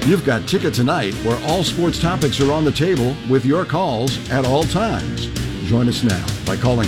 You've got Ticket Tonight, where all sports topics are on the table with your calls at all times. Join us now by calling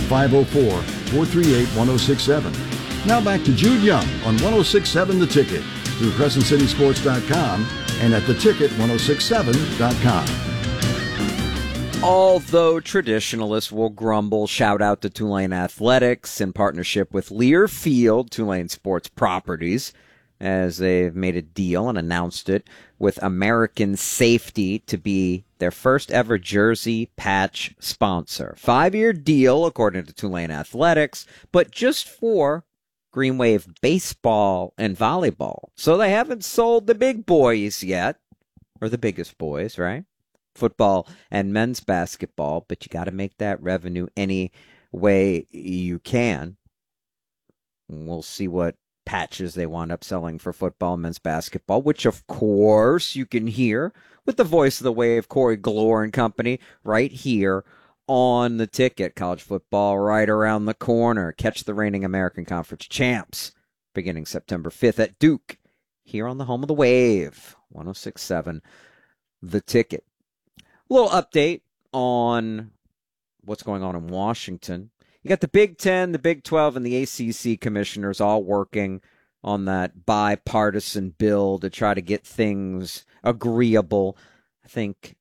504-438-1067. Now back to Jude Young on 1067 The Ticket through CrescentCitySports.com and at theticket1067.com. Although traditionalists will grumble, shout out to Tulane Athletics in partnership with Learfield, Tulane Sports Properties, as they've made a deal and announced it with American Safety to be their first ever jersey patch sponsor. 5-year deal, according to Tulane Athletics, but just for Green Wave baseball and volleyball. So they haven't sold the big boys yet, or the biggest boys, right? Football and men's basketball, but you got to make that revenue any way you can. We'll see what patches they wind up selling for football and men's basketball, which of course you can hear with the voice of the Wave, Corey Glore and company, right here on The Ticket. College football right around the corner. Catch the reigning American Conference champs beginning September 5th at Duke, here on the home of the Wave, 1067 The Ticket. A little update on what's going on in Washington. You got the Big Ten, the Big 12, and the ACC commissioners all working on that bipartisan bill to try to get things agreeable. I think,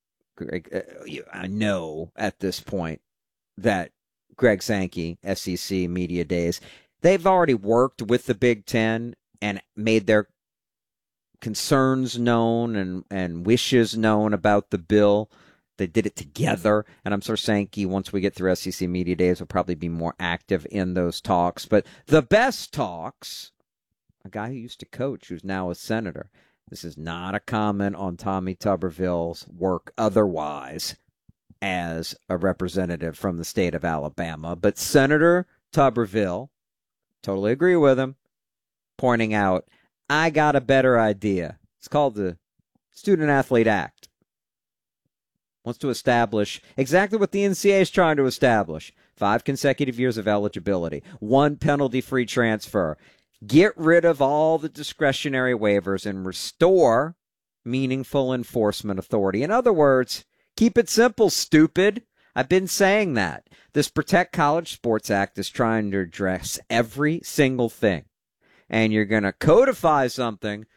I know at this point that Greg Sankey, SEC Media Days, they've already worked with the Big Ten and made their concerns known and wishes known about the bill. They did it together, and I'm sure Sankey, once we get through SEC Media Days, will probably be more active in those talks. But the best talks, a guy who used to coach, who's now a senator. This is not a comment on Tommy Tuberville's work otherwise as a representative from the state of Alabama, but Senator Tuberville, totally agree with him, pointing out, I got a better idea. It's called the Student Athlete Act. Wants to establish exactly what the NCAA is trying to establish. 5 consecutive years of eligibility. 1 penalty-free transfer. Get rid of all the discretionary waivers and restore meaningful enforcement authority. In other words, keep it simple, stupid. I've been saying that. This Protect College Sports Act is trying to address every single thing. And you're going to codify something